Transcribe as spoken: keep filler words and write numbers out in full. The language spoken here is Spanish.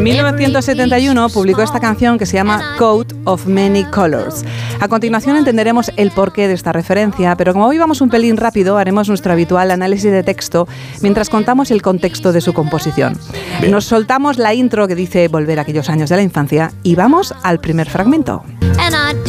mil novecientos setenta y uno publicó esta canción que se llama Coat of Many Colors. A continuación entenderemos el porqué de esta referencia, pero como hoy vamos un pelín rápido, haremos nuestro habitual análisis de texto mientras contamos el contexto de su composición. Bien. Nos soltamos la intro que dice volver a aquellos años de la infancia y vamos al primer fragmento.